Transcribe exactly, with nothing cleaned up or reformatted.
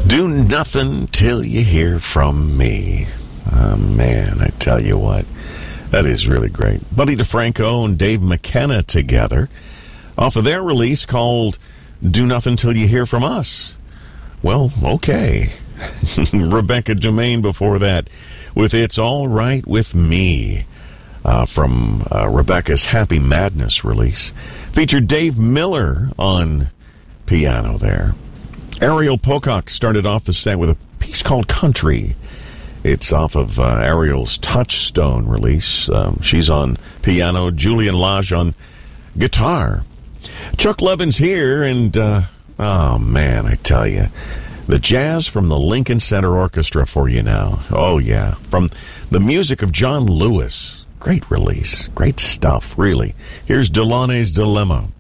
Do nothing till you hear from me. Oh, man, I tell you what. That is really great. Buddy DeFranco and Dave McKenna together off of their release called Do Nothing Till You Hear From Us. Well, okay. Rebecca Domain before that with It's All Right With Me uh, from uh, Rebecca's Happy Madness release. Featured Dave Miller on piano there. Ariel Pocock started off the set with a piece called Country. It's off of uh, Ariel's Touchstone release. Um, she's on piano. Julian Lage on guitar. Chuck Levin's here, and, uh, oh, man, I tell you, the jazz from the Lincoln Center Orchestra for you now. Oh, yeah. From the music of John Lewis. Great release. Great stuff, really. Here's Delaunay's Dilemma.